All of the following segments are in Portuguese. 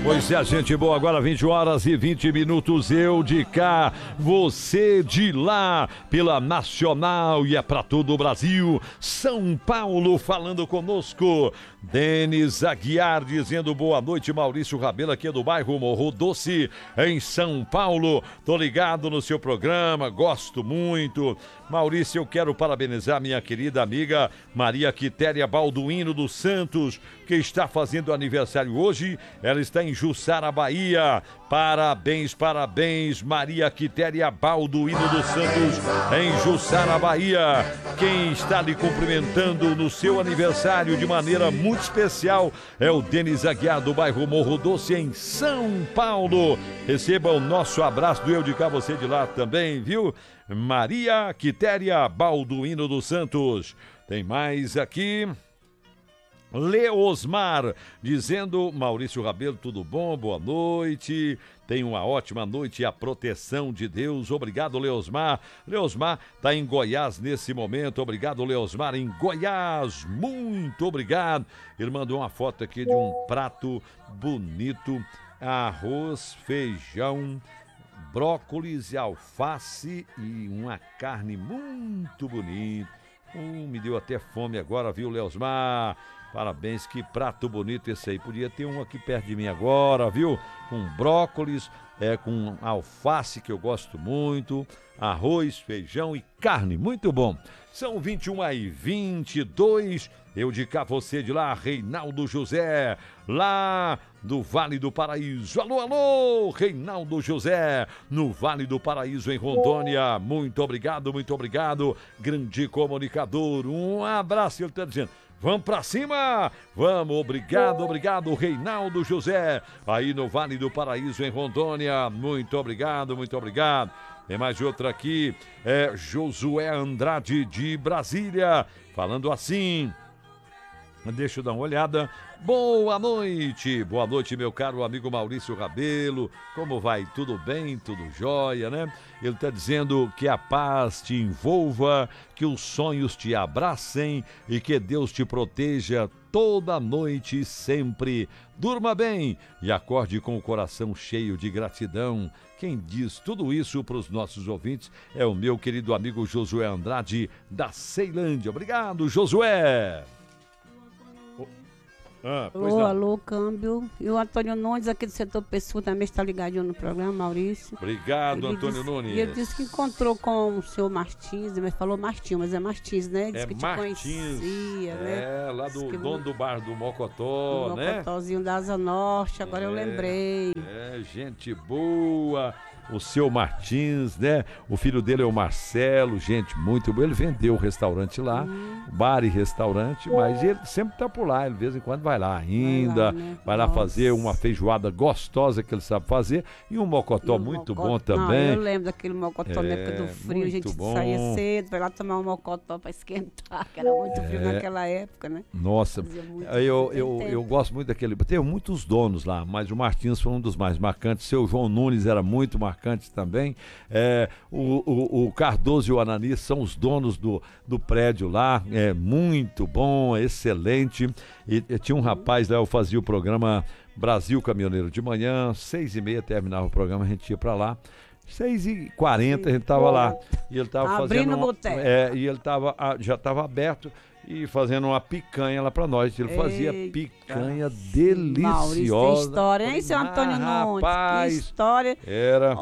Pois é, gente boa, agora 20 horas e 20 minutos, eu de cá, você de lá, pela Nacional e é pra todo o Brasil. São Paulo falando conosco, Denis Aguiar dizendo boa noite, Maurício Rabelo aqui do bairro Morro Doce, em São Paulo. Tô ligado no seu programa, gosto muito. Maurício, eu quero parabenizar minha querida amiga Maria Quitéria Balduino dos Santos, que está fazendo aniversário hoje. Ela está em Jussara, Bahia. Parabéns, parabéns, Maria Quitéria Balduino dos Santos, em Jussara, Bahia. Quem está lhe cumprimentando no seu aniversário de maneira muito especial é o Denis Aguiar, do bairro Morro Doce, em São Paulo. Receba o nosso abraço do Eu de Cá, você de lá também, viu? Maria Quitéria Balduino dos Santos. Tem mais aqui. Leosmar dizendo: Maurício Rabelo, tudo bom? Boa noite. Tenha uma ótima noite e a proteção de Deus. Obrigado, Leosmar. Leosmar está em Goiás nesse momento. Obrigado, Leosmar, em Goiás. Muito obrigado. Ele mandou uma foto aqui de um prato bonito: arroz, feijão, brócolis e alface e uma carne muito bonita. Me deu até fome agora, viu, Leosmar? Parabéns, que prato bonito esse aí. Podia ter um aqui perto de mim agora, viu? Com brócolis, com alface, que eu gosto muito, arroz, feijão e carne, muito bom. São 21h22, eu de cá, você de lá, Reinaldo José, lá do Vale do Paraíso. Alô, alô, Reinaldo José, no Vale do Paraíso, em Rondônia. Muito obrigado, grande comunicador. Um abraço, ele está dizendo: vamos pra cima! Vamos, obrigado, Reinaldo José, aí no Vale do Paraíso, em Rondônia. Muito obrigado. Tem mais outra aqui, Josué Andrade, de Brasília, falando assim. Deixa eu dar uma olhada. Boa noite, meu caro amigo Maurício Rabelo. Como vai? Tudo bem? Tudo jóia, né? Ele está dizendo que a paz te envolva, que os sonhos te abracem e que Deus te proteja toda noite e sempre. Durma bem e acorde com o coração cheio de gratidão. Quem diz tudo isso para os nossos ouvintes é o meu querido amigo Josué Andrade, da Ceilândia. Obrigado, Josué! Alô, câmbio. E o Antônio Nunes, aqui do setor pessoal, também está ligadinho no programa, Maurício. Obrigado, Antônio Nunes. E ele disse que encontrou com o senhor Martins, mas falou Martins, mas é Martins, né? Ele disse que Martins, te conhecia, né? Lá do dono do bar do Mocotó, né? Mocotózinho da Asa Norte, agora eu lembrei. Gente boa. O seu Martins, né? O filho dele é o Marcelo, gente muito boa. Ele vendeu o restaurante lá, bar e restaurante, mas ele sempre tá por lá, ele de vez em quando vai lá ainda, vai lá fazer uma feijoada gostosa que ele sabe fazer e um mocotó muito bom também. Eu lembro daquele mocotó na época do frio, a gente saía cedo, vai lá tomar um mocotó para esquentar, que era muito frio naquela época, né? Nossa, eu gosto muito daquele, tem muitos donos lá, mas o Martins foi um dos mais marcantes, seu João Nunes era muito marcante também, o Cardoso e o Anani são os donos do prédio lá, muito bom, excelente, e tinha um rapaz lá, eu fazia o programa Brasil Caminhoneiro de manhã, 6h30 terminava o programa, a gente ia pra lá, 6h40 a gente tava lá, e ele tava fazendo e ele já tava aberto e fazendo uma picanha lá pra nós. Ele fazia picanha deliciosa. Maurício, tem história, hein, seu Antônio Nunes? Rapaz, que história. Era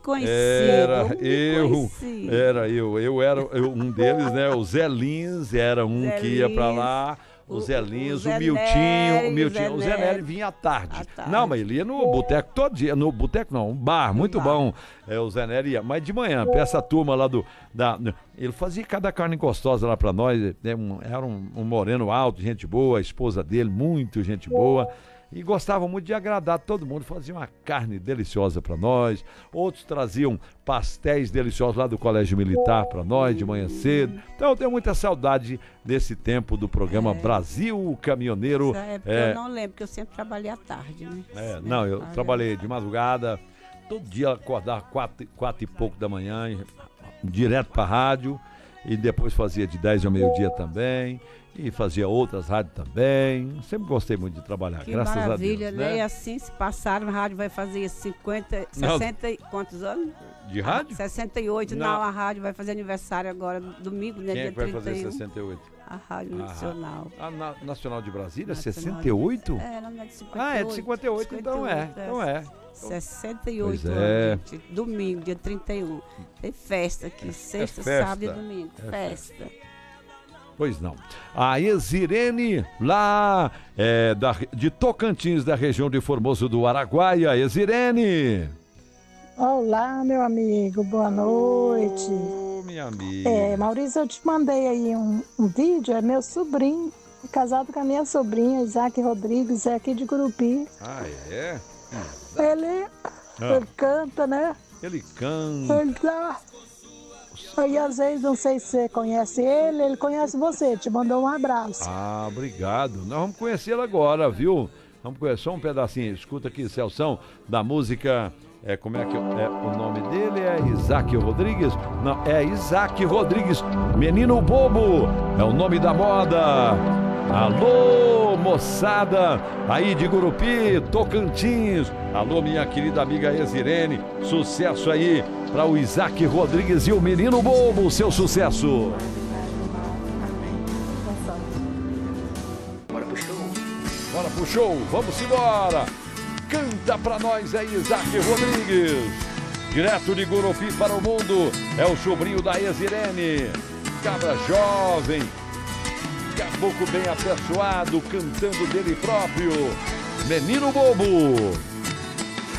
um deles, né? O Zé Lins era um que ia pra lá. O Zé Lins, o Miltinho. O Zé Nery vinha à tarde. Não, mas ele ia no boteco todo dia. No boteco não, um bar, muito bom. O Zé Nery ia. Mas de manhã, pra essa turma lá ele fazia cada carne gostosa lá pra nós. Era um moreno alto, gente boa, a esposa dele, muito gente boa. E gostavam muito de agradar todo mundo, faziam uma carne deliciosa para nós, outros traziam pastéis deliciosos lá do Colégio Militar para nós de manhã cedo. Então eu tenho muita saudade desse tempo do programa Brasil Caminhoneiro. Eu não lembro, porque eu sempre trabalhei à tarde, né? Eu trabalhei de madrugada, todo dia acordava 4 e pouco da manhã, direto para a rádio. e depois fazia de 10 ao meio-dia também, e fazia outras rádios também. Sempre gostei muito de trabalhar, Que graças a Deus. maravilha, né? E Né? assim, se passaram, a rádio vai fazer 50, 60 e quantos anos? De rádio? 68, Não. não, a rádio vai fazer aniversário agora, domingo, né? Quem é dia que vai 31. fazer 68? A Rádio Nacional. A Nacional de Brasília, Nacional 68? É, não é de 58. Ah, é de 58, então é. Então é. 68 Pois é. anos, gente. Domingo, dia 31. Tem festa aqui, sexta, festa. sábado e domingo. É Festa. Pois não. A Exirene, lá de Tocantins, da região de Formoso do Araguaia. Exirene! Olá, meu amigo, boa noite. Ô, minha amiga. Maurício, eu te mandei aí um vídeo, é meu sobrinho, casado com a minha sobrinha, Isaac Rodrigues, é aqui de Gurupi. Ah, é? Ele canta, né? Ele canta. Ele tá... Aí às vezes, não sei se você conhece ele conhece você, te mandou um abraço. Ah, obrigado. Nós vamos conhecê-lo agora, viu? Vamos conhecer só um pedacinho. Escuta aqui, Celção, da música... como é que o nome dele? É Isaac Rodrigues? Não, é Isaac Rodrigues. Menino Bobo é o nome da moda. Alô, moçada aí de Gurupi, Tocantins. Alô, minha querida amiga Exirene. Sucesso aí para o Isaac Rodrigues e o Menino Bobo. Seu sucesso. Bora pro show. Bora pro show, vamos embora. Canta pra nós aí, Isaac Rodrigues. Direto de Gurupi para o mundo, é o sobrinho da Exirene. Cabra jovem, caboclo bem apessoado, cantando dele próprio. Menino Bobo.